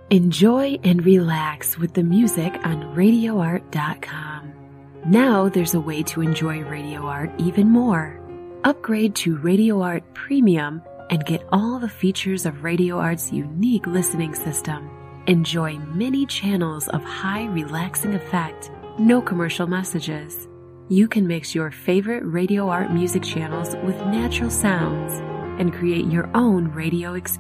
Enjoy and relax with the music on RadioArt.com. Now there's a way to enjoy Radio Art even more. Upgrade to Radio Art Premium and get all the features of Radio Art's unique listening system. Enjoy many channels of high relaxing effect, no commercial messages. You can mix your favorite Radio Art music channels with natural sounds and create your own radio experience.